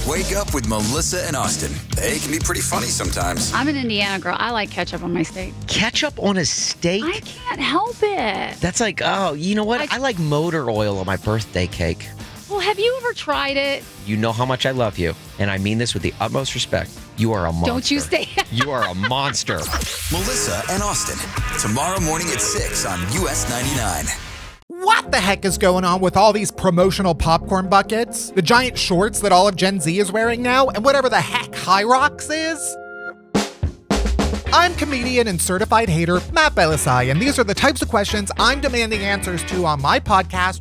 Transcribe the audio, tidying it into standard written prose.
Wake up with Melissa and Austin. They can be pretty funny sometimes. I'm an Indiana girl. I like ketchup on my steak. Ketchup on a steak? I can't help it. That's like, oh, you know what? I like motor oil on my birthday cake. Well, have you ever tried it? You know how much I love you, and I mean this with the utmost respect. You are a monster. Don't you stay. You are a monster. Melissa and Austin. Tomorrow morning at 6 on US 99. What the heck is going on with all these promotional popcorn buckets? The giant shorts that all of Gen Z is wearing now, and whatever the heck High Rocks is? I'm comedian and certified hater Matt Belisai, and these are the types of questions I'm demanding answers to on my podcast,